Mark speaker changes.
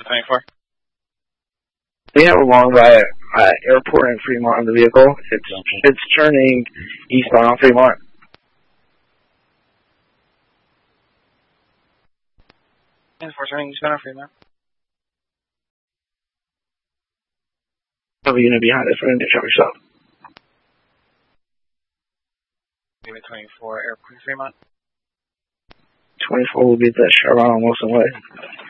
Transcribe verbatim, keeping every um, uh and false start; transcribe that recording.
Speaker 1: twenty-four.
Speaker 2: We have a long ride at airport in Fremont on the vehicle. It's it's turning eastbound on Fremont.
Speaker 1: ten four turning eastbound on Fremont.
Speaker 2: Have a unit behind us. We're going to show yourself.
Speaker 1: Unit twenty-four, airport Fremont.
Speaker 2: twenty-four will be the Chevron on Wilson Way.